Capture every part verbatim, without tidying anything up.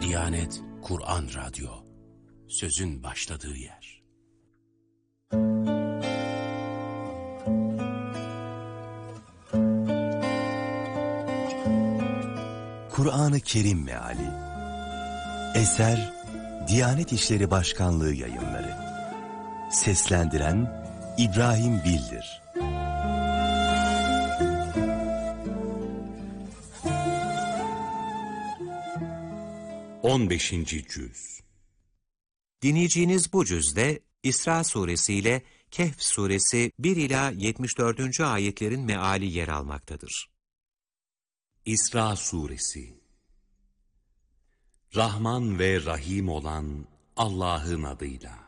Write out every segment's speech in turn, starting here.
Diyanet Kur'an Radyo, sözün başladığı yer. Kur'an-ı Kerim Meali. Eser Diyanet İşleri Başkanlığı Yayınları. Seslendiren İbrahim Bildir. on beşinci Cüz. Dinleyeceğiniz bu cüzde İsra Suresi ile Kehf Suresi bir ila yetmiş dördüncü ayetlerin meali yer almaktadır. İsra Suresi. Rahman ve Rahim olan Allah'ın adıyla.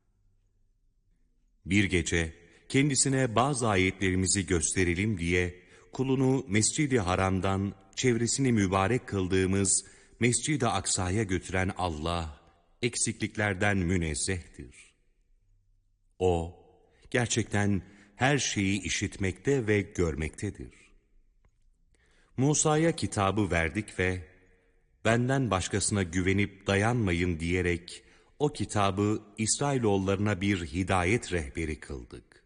Bir gece kendisine bazı ayetlerimizi gösterelim diye kulunu Mescid-i Haram'dan çevresini mübarek kıldığımız Mescid-i Aksa'ya götüren Allah, eksikliklerden münezzehtir. O, gerçekten her şeyi işitmekte ve görmektedir. Musa'ya kitabı verdik ve benden başkasına güvenip dayanmayın diyerek o kitabı İsrailoğullarına bir hidayet rehberi kıldık.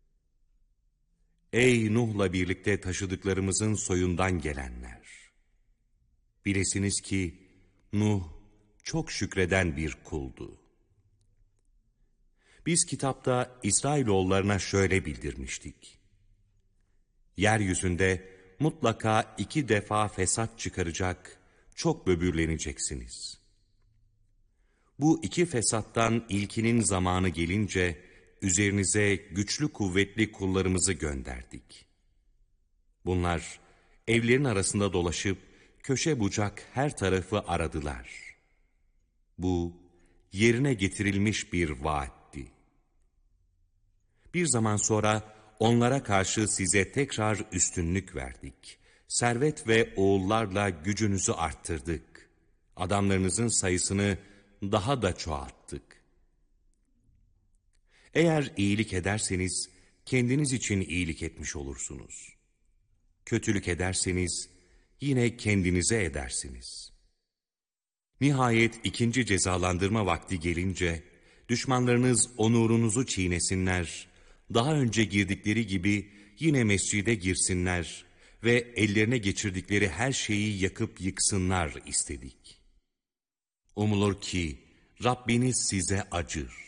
Ey Nuh'la birlikte taşıdıklarımızın soyundan gelenler! Bilesiniz ki Nuh çok şükreden bir kuldu. Biz kitapta İsrailoğullarına şöyle bildirmiştik. Yeryüzünde mutlaka iki defa fesat çıkaracak, çok böbürleneceksiniz. Bu iki fesattan ilkinin zamanı gelince üzerinize güçlü kuvvetli kullarımızı gönderdik. Bunlar evlerin arasında dolaşıp köşe bucak her tarafı aradılar. Bu yerine getirilmiş bir vaatti. Bir zaman sonra onlara karşı size tekrar üstünlük verdik. Servet ve oğullarla gücünüzü arttırdık. Adamlarınızın sayısını daha da çoğalttık. Eğer iyilik ederseniz kendiniz için iyilik etmiş olursunuz. Kötülük ederseniz yine kendinize edersiniz. Nihayet ikinci cezalandırma vakti gelince düşmanlarınız onurunuzu çiğnesinler, daha önce girdikleri gibi yine mescide girsinler ve ellerine geçirdikleri her şeyi yakıp yıksınlar istedik. Umulur ki Rabbiniz size acır.